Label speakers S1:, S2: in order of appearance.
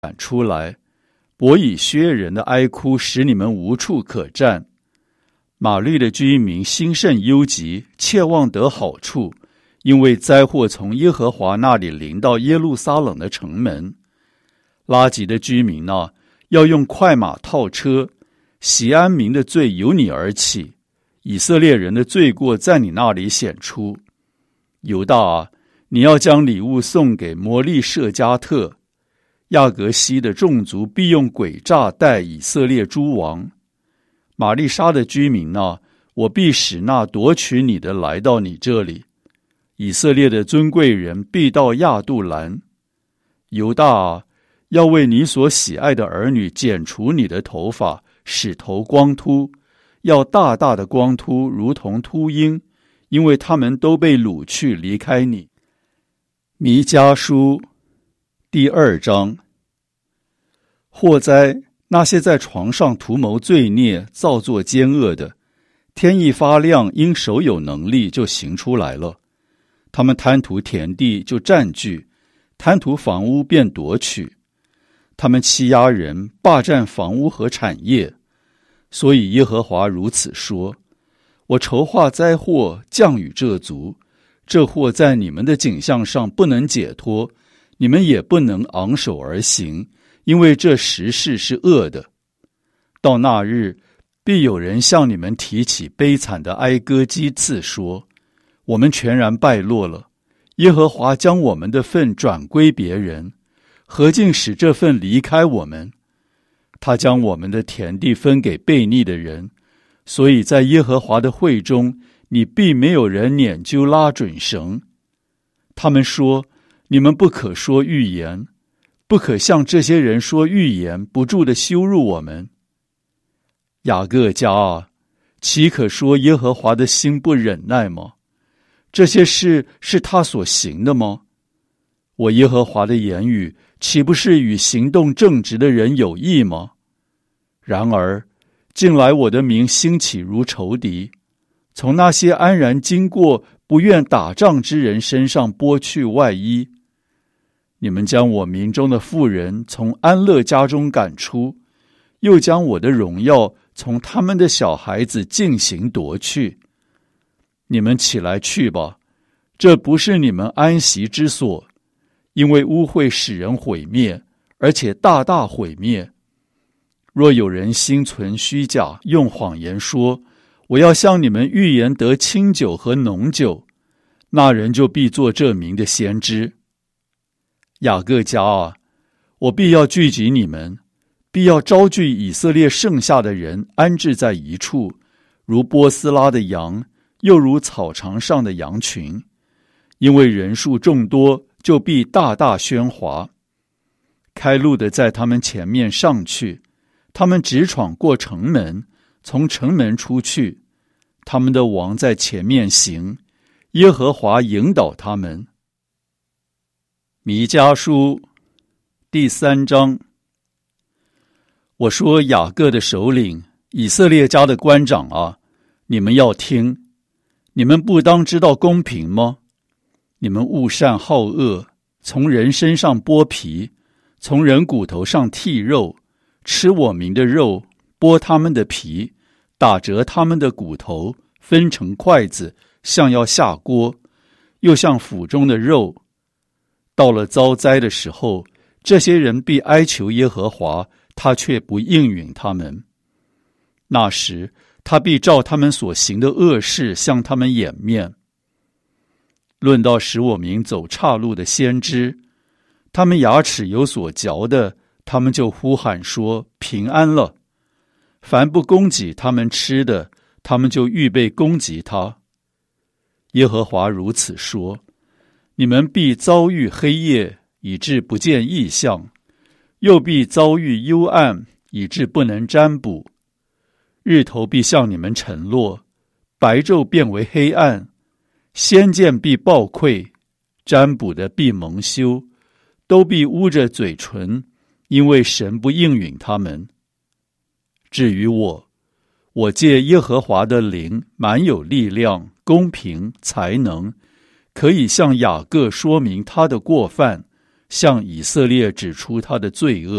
S1: 赶出来，伯以薛人的哀哭使你们无处可站。玛利的居民心甚忧急，切望得好处，因为灾祸从耶和华那里临到耶路撒冷的城门。拉吉的居民啊，要用快马套车，锡安民的罪由你而起，以色列人的罪过在你那里显出。犹大啊，你要将礼物送给摩利舍加特，亚革西的众族必用诡诈待以色列诸王。玛丽莎的居民啊，我必使那夺取你的来到你这里。以色列的尊贵人必到亚杜兰。犹大啊，要为你所喜爱的儿女剪除你的头发，使头光秃，要大大的光秃，如同秃鹰，因为他们都被掳去离开你。弥迦书第2章。祸哉，那些在床上图谋罪孽、造作奸恶的，天一发亮，因手有能力就行出来了。他们贪图田地就占据，贪图房屋便夺取。他们欺压人，霸占房屋和产业。所以耶和华如此说：我筹划灾祸降与这族，这祸在你们的景象上不能解脱，你们也不能昂首而行，因为这时势是恶的。到那日，必有人向你们提起悲惨的哀歌讥刺说：我们全然败落了，耶和华将我们的份转归别人，何竟使这份离开我们？他将我们的田地分给悖逆的人，所以在耶和华的会中，你必没有人拈阄拉准绳。他们说：你们不可说预言，不可向这些人说预言，不住地羞辱我们。雅各家啊，岂可说耶和华的心不忍耐吗？这些事是他所行的吗？我耶和华的言语岂不是与行动正直的人有益吗？然而近来我的名兴起如仇敌，从那些安然经过不愿打仗之人身上剥去外衣。你们将我民中的妇人从安乐家中赶出，又将我的荣耀从他们的小孩子尽行夺去。你们起来去吧，这不是你们安息之所，因为污秽使人毁灭，而且大大毁灭。若有人心存虚假，用谎言说：我要向你们预言得清酒和浓酒，那人就必做这民的先知。雅各家啊，我必要聚集你们，必要招聚以色列剩下的人，安置在一处，如波斯拉的羊，又如草场上的羊群。因为人数众多，就必大大喧哗。开路的在他们前面上去，他们直闯过城门，从城门出去。他们的王在前面行，耶和华引导他们。弥迦书第3章。我说雅各的首领，以色列家的官长啊，你们要听，你们不当知道公平吗？你们恶善好恶，从人身上剥皮，从人骨头上剔肉，吃我民的肉，剥他们的皮，打折他们的骨头，分成筷子，像要下锅，又像腹中的肉。到了遭灾的时候，这些人必哀求耶和华，他却不应允他们。那时，他必照他们所行的恶事向他们掩面。论到使我民走岔路的先知，他们牙齿有所嚼的，他们就呼喊说：平安了。凡不供给他们吃的，他们就预备攻击他。耶和华如此说：你们必遭遇黑夜，以致不见异象；又必遭遇幽暗，以致不能占卜。日头必向你们沉落，白昼变为黑暗，先见必暴溃，占卜的必蒙羞，都必捂着嘴唇，因为神不应允他们。至于我借耶和华的灵，满有力量、公平、才能，可以向雅各说明他的过犯， 向以色列指出他的罪恶。